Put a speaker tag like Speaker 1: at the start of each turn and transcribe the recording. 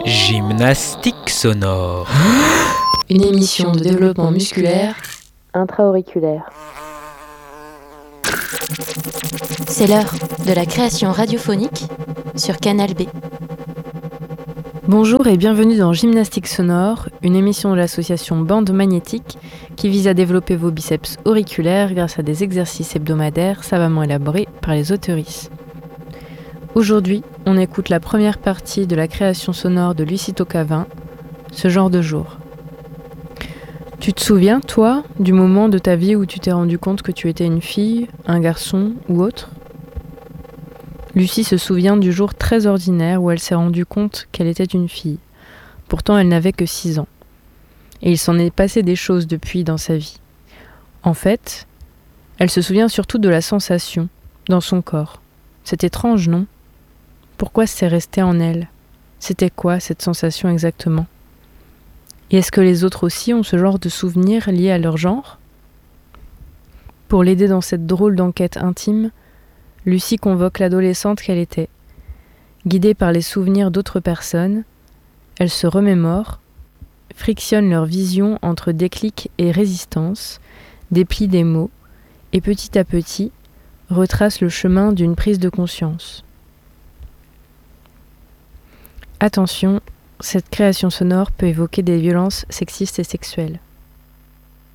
Speaker 1: Gymnastique sonore.
Speaker 2: Une émission de développement musculaire
Speaker 3: intra-auriculaire.
Speaker 2: C'est l'heure de la création radiophonique sur Canal B.
Speaker 4: Bonjour et bienvenue dans Gymnastique sonore, une émission de l'association Bande Magnétique qui vise à développer vos biceps auriculaires grâce à des exercices hebdomadaires savamment élaborés par les auteurices. Aujourd'hui, on écoute la première partie de la création sonore de Lucie Tocavin, Ce genre de jour. Tu te souviens, toi, du moment de ta vie où tu t'es rendu compte que tu étais une fille, un garçon ou autre ? Lucie se souvient du jour très ordinaire où elle s'est rendue compte qu'elle était une fille. Pourtant, elle n'avait que 6 ans. Et il s'en est passé des choses depuis dans sa vie. En fait, elle se souvient surtout de la sensation dans son corps. C'est étrange, non ? Pourquoi c'est resté en elle ? C'était quoi cette sensation exactement ? Et est-ce que les autres aussi ont ce genre de souvenirs liés à leur genre ? Pour l'aider dans cette drôle d'enquête intime, Lucie convoque l'adolescente qu'elle était. Guidée par les souvenirs d'autres personnes, elle se remémore, frictionne leur vision entre déclic et résistance, déplie des mots, et petit à petit, retrace le chemin d'une prise de conscience. Attention, cette création sonore peut évoquer des violences sexistes et sexuelles.